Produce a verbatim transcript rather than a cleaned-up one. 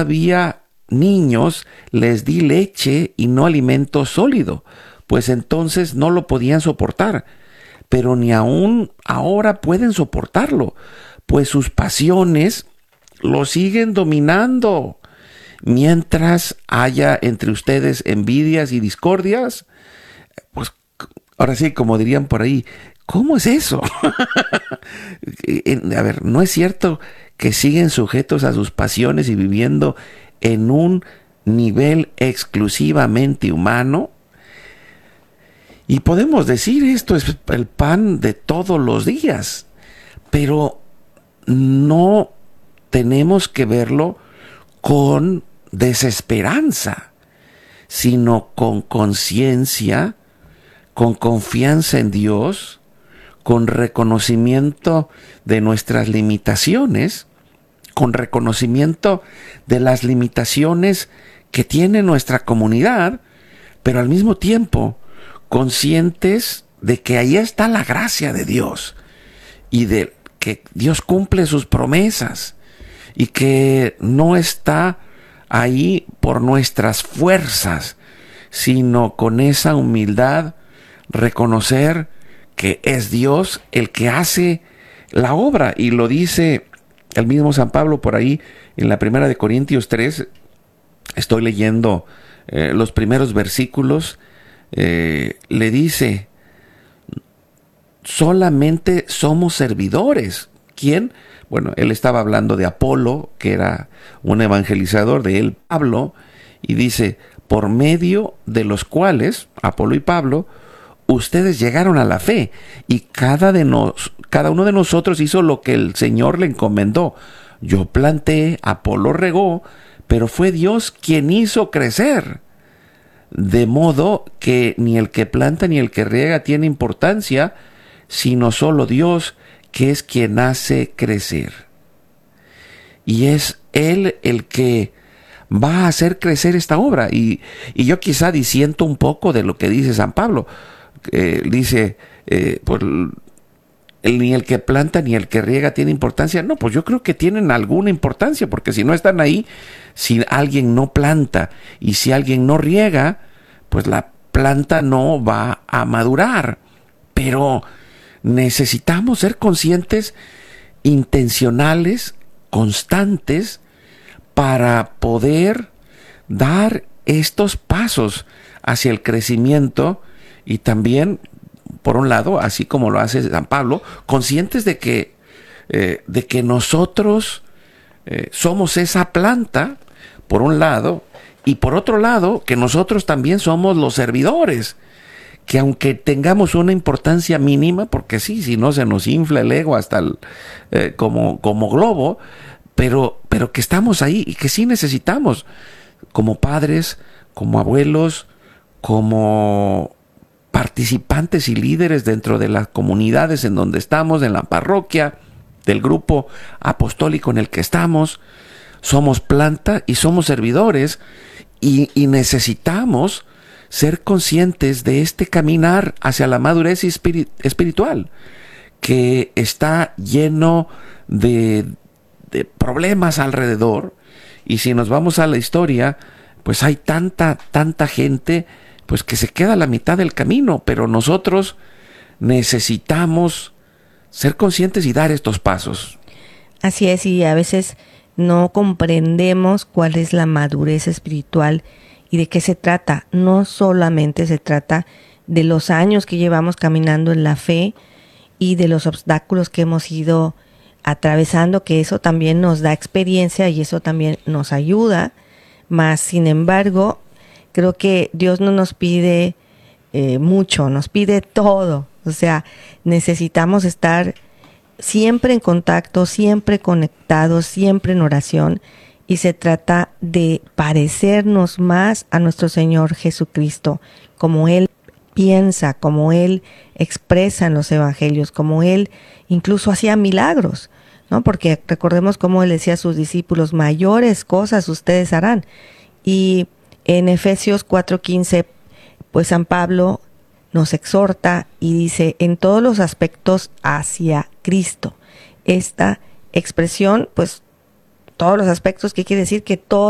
todavía niños les di leche y no alimento sólido, pues entonces no lo podían soportar, pero ni aún ahora pueden soportarlo, pues sus pasiones lo siguen dominando. Mientras haya entre ustedes envidias y discordias, pues ahora sí, como dirían por ahí, ¿cómo es eso? A ver, ¿no es cierto que siguen sujetos a sus pasiones y viviendo en un nivel exclusivamente humano? Y podemos decir, esto es el pan de todos los días, pero no tenemos que verlo con desesperanza, sino con conciencia, con confianza en Dios, con reconocimiento de nuestras limitaciones, con reconocimiento de las limitaciones que tiene nuestra comunidad, pero al mismo tiempo conscientes de que ahí está la gracia de Dios y de que Dios cumple sus promesas y que no está ahí por nuestras fuerzas, sino con esa humildad reconocer que es Dios el que hace la obra. Y lo dice el mismo San Pablo por ahí en la primera de Corintios tres. Estoy leyendo eh, los primeros versículos. Eh, le dice, solamente somos servidores. ¿Quién? Bueno, él estaba hablando de Apolo, que era un evangelizador, de él Pablo, y dice, por medio de los cuales, Apolo y Pablo, ustedes llegaron a la fe, y cada, de nos, cada uno de nosotros hizo lo que el Señor le encomendó. Yo planté, Apolo regó, pero fue Dios quien hizo crecer. De modo que ni el que planta ni el que riega tiene importancia, sino solo Dios, que es quien hace crecer. Y es Él el que va a hacer crecer esta obra. Y, y yo quizá disiento un poco de lo que dice San Pablo. Eh, dice, eh, por el, ni el que planta ni el que riega tiene importancia. No, pues yo creo que tienen alguna importancia, porque si no están ahí, si alguien no planta y si alguien no riega, pues la planta no va a madurar. Pero necesitamos ser conscientes, intencionales, constantes, para poder dar estos pasos hacia el crecimiento y también, por un lado, así como lo hace San Pablo, conscientes de que, eh, de que nosotros eh, somos esa planta, por un lado, y por otro lado, que nosotros también somos los servidores, que aunque tengamos una importancia mínima, porque sí, si no se nos infla el ego hasta el, eh, como, como globo, pero, pero que estamos ahí y que sí necesitamos, como padres, como abuelos, como participantes y líderes dentro de las comunidades en donde estamos, en la parroquia, del grupo apostólico en el que estamos. Somos planta y somos servidores y, y necesitamos ser conscientes de este caminar hacia la madurez espirit- espiritual, que está lleno de, de problemas alrededor. Y si nos vamos a la historia, pues hay tanta, tanta gente pues que se queda a la mitad del camino, pero nosotros necesitamos ser conscientes y dar estos pasos. Así es, y a veces no comprendemos cuál es la madurez espiritual y de qué se trata. No solamente se trata de los años que llevamos caminando en la fe y de los obstáculos que hemos ido atravesando, que eso también nos da experiencia y eso también nos ayuda, mas sin embargo, creo que Dios no nos pide eh, mucho, nos pide todo. O sea, necesitamos estar siempre en contacto, siempre conectados, siempre en oración. Y se trata de parecernos más a nuestro Señor Jesucristo, como Él piensa, como Él expresa en los evangelios, como Él incluso hacía milagros, ¿no? Porque recordemos cómo Él decía a sus discípulos, mayores cosas ustedes harán. Y en Efesios cuatro quince, pues San Pablo nos exhorta y dice, en todos los aspectos hacia Cristo. Esta expresión, pues todos los aspectos, ¿qué quiere decir? Que todo